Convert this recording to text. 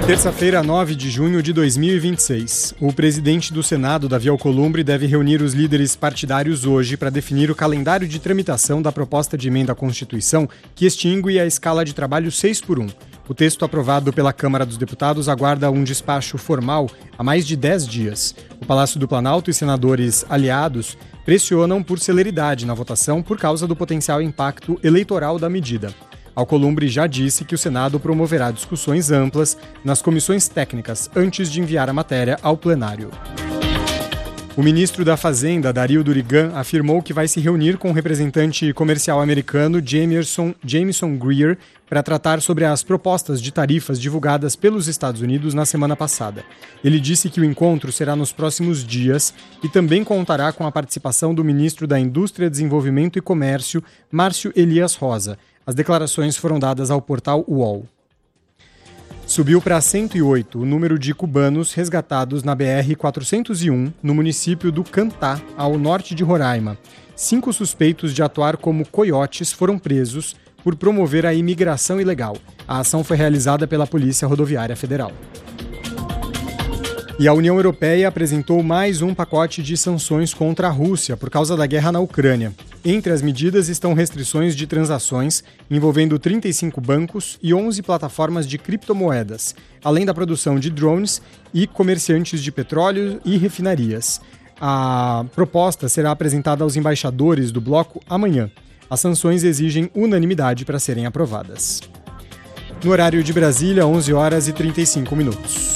Terça-feira, 9 de junho de 2026. O presidente do Senado, Davi Alcolumbre, deve reunir os líderes partidários hoje para definir o calendário de tramitação da proposta de emenda à Constituição que extingue a escala de trabalho 6x1. O texto aprovado pela Câmara dos Deputados aguarda um despacho formal há mais de 10 dias. O Palácio do Planalto e senadores aliados pressionam por celeridade na votação por causa do potencial impacto eleitoral da medida. Alcolumbre já disse que o Senado promoverá discussões amplas nas comissões técnicas antes de enviar a matéria ao plenário. O ministro da Fazenda, Dario Durigan, afirmou que vai se reunir com o representante comercial americano Jameson Greer para tratar sobre as propostas de tarifas divulgadas pelos Estados Unidos na semana passada. Ele disse que o encontro será nos próximos dias e também contará com a participação do ministro da Indústria, Desenvolvimento e Comércio, Márcio Elias Rosa. As declarações foram dadas ao portal UOL. Subiu para 108 o número de cubanos resgatados na BR-401, no município do Cantá, ao norte de Roraima. 5 suspeitos de atuar como coiotes foram presos por promover a imigração ilegal. A ação foi realizada pela Polícia Rodoviária Federal. E a União Europeia apresentou mais um pacote de sanções contra a Rússia por causa da guerra na Ucrânia. Entre as medidas estão restrições de transações envolvendo 35 bancos e 11 plataformas de criptomoedas, além da produção de drones e comerciantes de petróleo e refinarias. A proposta será apresentada aos embaixadores do bloco amanhã. As sanções exigem unanimidade para serem aprovadas. No horário de Brasília, 11 horas e 35 minutos.